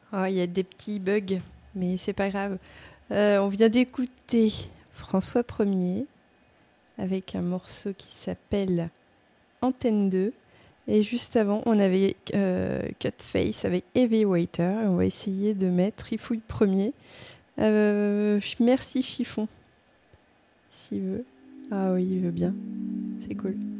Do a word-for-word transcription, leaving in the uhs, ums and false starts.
Oh, il y a des petits bugs, mais c'est pas grave. Euh, on vient d'écouter François Ier avec un morceau qui s'appelle Antenne deux. Et juste avant, on avait euh, Cutface avec Heavy Waiter. On va essayer de mettre Trifouille premier. Euh, merci Chiffon, s'il veut. Ah oui, il veut bien. C'est cool.